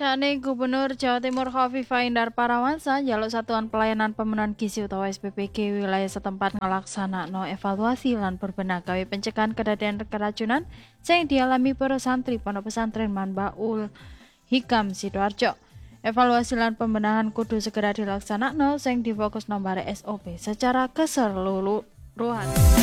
Saat Gubernur Jawa Timur Khofifah Indar Parawansa njaluk Satuan Pelayanan Pemenuhan Gizi utawa SPPG wilayah setempat ngelaksanakno evaluasi lan berbenah gawe pencegahan kedadian keracunan sing dialami para santri Pondok Pesantren Manbaul Hikam Sidoarjo. Evaluasi lan pembenahan kudu segera dilaksanakno sing difokus nomor SOP secara keseluruhan.